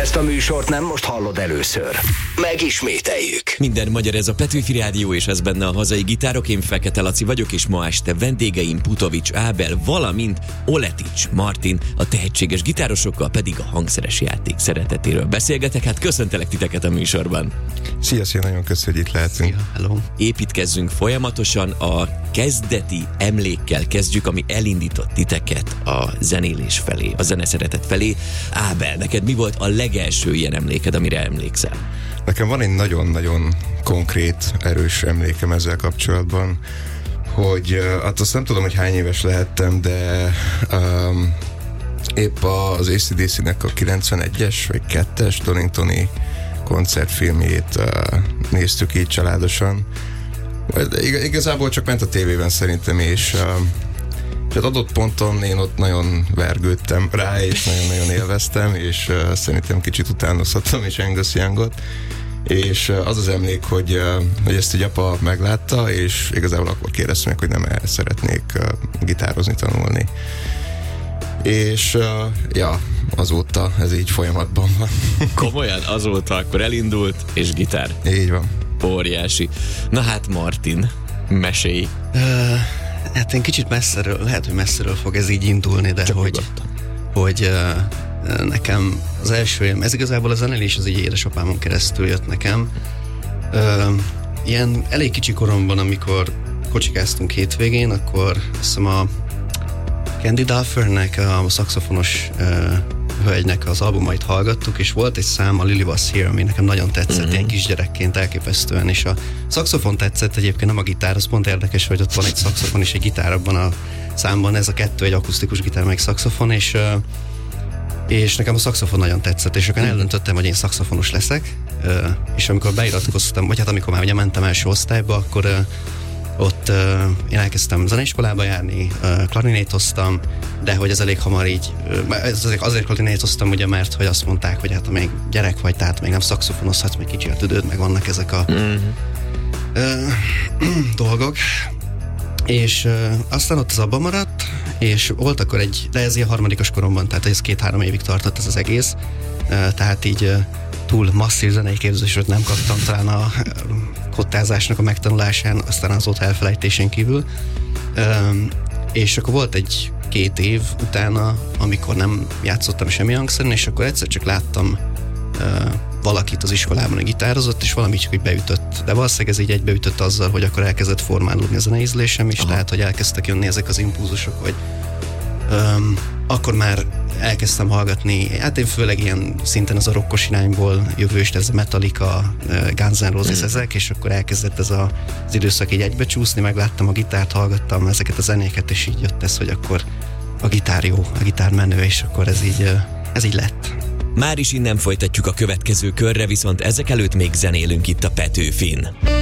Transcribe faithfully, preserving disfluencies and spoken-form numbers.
Ezt a műsort nem most hallod először. Megismételjük. Minden magyar, ez a Petőfi Rádió, és ez benne a hazai gitárok. Én Fekete Laci vagyok, és ma este vendégeim Putovics Ábel, valamint Oletics Martin, a tehetséges gitárosokkal pedig a hangszeres játék szeretetéről beszélgetek. Hát köszöntelek titeket a műsorban. Szia, szia, nagyon köszönjük, hogy itt lehetünk. Szia, hello. Építkezzünk folyamatosan, a kezdeti emlékkel kezdjük, ami elindított titeket a zenélés felé, a zeneszeretet felé. Ábel, neked mi volt a legelső ilyen emléked, amire emlékszel? Nekem van egy nagyon-nagyon konkrét, erős emlékem ezzel kapcsolatban, hogy hát azt nem tudom, hogy hány éves lehettem, de um, épp az á cé dé cé-nek a kilencvenegyes vagy kettes Doningtoni koncertfilmjét uh, néztük így családosan. Ig- igazából csak ment a tévében szerintem, és uh, és adott ponton én ott nagyon vergődtem rá, és nagyon-nagyon élveztem, és uh, szerintem kicsit utánozhattam is Angus Youngot, és uh, az az emlék, hogy, uh, hogy ezt egy apa meglátta, és igazából akkor kérdezte meg, hogy nem el szeretnék uh, gitározni, tanulni. És uh, ja, azóta ez így folyamatban van. Komolyan? Azóta akkor elindult, és gitár. Így van. Óriási. Na hát Martin, mesélj. Uh, hát én kicsit messzeről, lehet, hogy messzeről fog ez így indulni, de Csak hogy, hogy uh, nekem az első, ez igazából a zenélés az így édesapámon keresztül jött nekem. Uh, ilyen elég kicsi koromban, amikor kocsikáztunk hétvégén, akkor azt hiszem a Candy Dulfernek, a szaxofonos uh, hölgynek az albumait hallgattuk, és volt egy szám, a Lily Was Here, ami nekem nagyon tetszett, mm-hmm. ilyen kisgyerekként elképesztően, és a szaxofon tetszett, egyébként nem a gitár, az pont érdekes, hogy ott van egy szaxofon és egy gitár abban a számban, ez a kettő, egy akusztikus gitár, meg szaxofon, és, uh, és nekem a szaxofon nagyon tetszett, és akkor mm-hmm. eldöntöttem, hogy én szaxofonos leszek, uh, és amikor beiratkoztam, vagy hát amikor már ugye mentem első osztályba, akkor uh, ott uh, én elkezdtem zeneiskolába járni, uh, klarinétoztam, de hogy ez elég hamar így, uh, azért, azért klarinétoztam, ugye, mert hogy azt mondták, hogy hát még gyerek vagy, tehát még nem szaxofonozhatsz, még kicsi a tüdőd, meg vannak ezek a mm-hmm. uh, dolgok. És uh, aztán ott az abban maradt, és volt akkor egy, de ez ilyen harmadikos koromban, tehát ez két-három évig tartott ez az egész, uh, tehát így uh, túl masszív zenei képzésről nem kaptam talán a kottázásnak a megtanulásán, aztán azóta elfelejtésén kívül. Um, és akkor volt egy két év utána, amikor nem játszottam semmi hangszeren, és akkor egyszer csak láttam uh, valakit az iskolában, a gitározott, és valami csak így beütött. De valószínűleg ez így egybeütött azzal, hogy akkor elkezdett formálódni a zeneízlésem is, Aha. tehát hogy elkezdtek jönni ezek az impulzusok, hogy um, akkor már elkezdtem hallgatni, hát én főleg ilyen szinten az a rockos irányból jövőst, ez a Metallica, Guns N' Roses, mm. ezek, és akkor elkezdett ez a, az időszak így egybecsúszni, megláttam a gitárt, hallgattam ezeket a zenéket, és így jött ez, hogy akkor a gitár jó, a gitár menő, és akkor ez így, ez így lett. Már is innen folytatjuk a következő körre, viszont ezek előtt még zenélünk itt a Petőfin.